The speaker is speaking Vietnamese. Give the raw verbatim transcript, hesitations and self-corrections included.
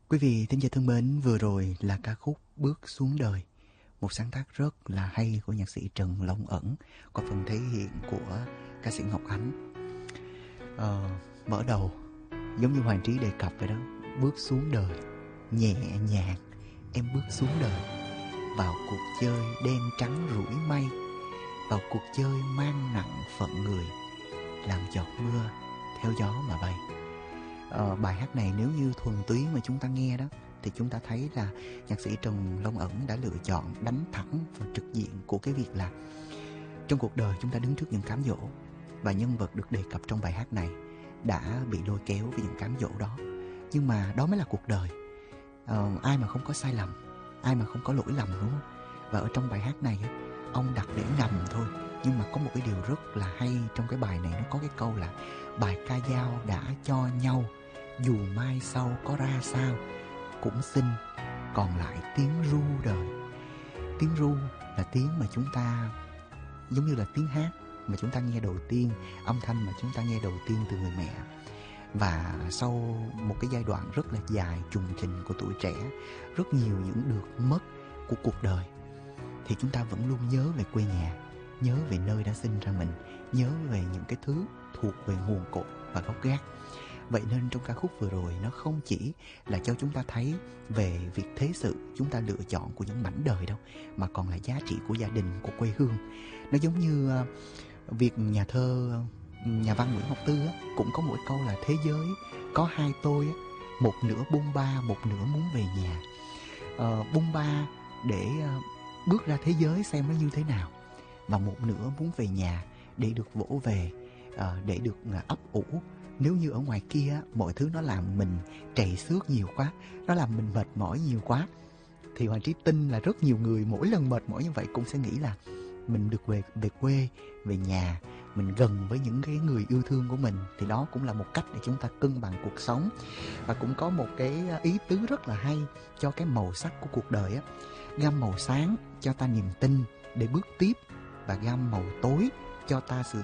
Quý vị thính giả thân mến, vừa rồi là ca khúc Bước xuống đời, một sáng tác rất là hay của nhạc sĩ Trần Long Ẩn, có phần thể hiện của ca sĩ Ngọc Ánh. Ờ, mở đầu giống như Hoàng Trí đề cập vậy đó, bước xuống đời, nhẹ nhàng em bước xuống đời, vào cuộc chơi đen trắng rủi mây, vào cuộc chơi mang nặng phận người, làm giọt mưa theo gió mà bay. Ờ, bài hát này nếu như thuần túy mà chúng ta nghe đó thì chúng ta thấy là nhạc sĩ Trần Long Ẩn đã lựa chọn đánh thẳng vào trực diện của cái việc là trong cuộc đời chúng ta đứng trước những cám dỗ, và nhân vật được đề cập trong bài hát này đã bị lôi kéo với những cám dỗ đó. Nhưng mà đó mới là cuộc đời. Ờ, ai mà không có sai lầm, ai mà không có lỗi lầm, đúng không? Và ở trong bài hát này ông đặt để ngầm thôi, nhưng mà có một cái điều rất là hay trong cái bài này. Nó có cái câu là bài ca dao đã cho nhau, dù mai sau có ra sao cũng xin còn lại tiếng ru đời. Tiếng ru là tiếng mà chúng ta giống như là tiếng hát mà chúng ta nghe đầu tiên, âm thanh mà chúng ta nghe đầu tiên từ người mẹ. Và sau một cái giai đoạn rất là dài trùng trình của tuổi trẻ, rất nhiều những được mất của cuộc đời, thì chúng ta vẫn luôn nhớ về quê nhà, nhớ về nơi đã sinh ra mình, nhớ về những cái thứ thuộc về nguồn cội và gốc gác. Vậy nên trong ca khúc vừa rồi nó không chỉ là cho chúng ta thấy về việc thế sự chúng ta lựa chọn của những mảnh đời đâu, mà còn là giá trị của gia đình, của quê hương. Nó giống như uh, việc nhà thơ, nhà văn Nguyễn Ngọc Tư á, cũng có một câu là thế giới có hai tôi á, một nửa bôn ba, một nửa muốn về nhà. Uh, bôn ba để uh, bước ra thế giới xem nó như thế nào, và một nửa muốn về nhà để được vỗ về, uh, để được uh, ấp ủ. Nếu như ở ngoài kia mọi thứ nó làm mình trầy xước nhiều quá, nó làm mình mệt mỏi nhiều quá, thì Hoàng Trí tin là rất nhiều người mỗi lần mệt mỏi như vậy cũng sẽ nghĩ là mình được về về quê, về nhà, mình gần với những cái người yêu thương của mình, thì đó cũng là một cách để chúng ta cân bằng cuộc sống. Và cũng có một cái ý tứ rất là hay cho cái màu sắc của cuộc đời á. Gam màu sáng cho ta niềm tin để bước tiếp, và gam màu tối cho ta sự